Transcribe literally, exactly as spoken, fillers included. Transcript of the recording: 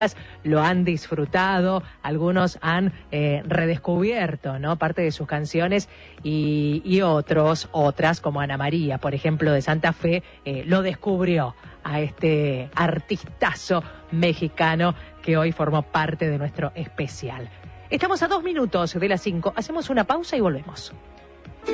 lo han disfrutado, algunos han eh, redescubierto, ¿no?, parte de sus canciones y, y otros, otras como Ana María, por ejemplo, de Santa Fe, eh, lo descubrió a este artistazo mexicano que hoy formó parte de nuestro especial. Estamos a dos minutos de las cinco, hacemos una pausa y volvemos.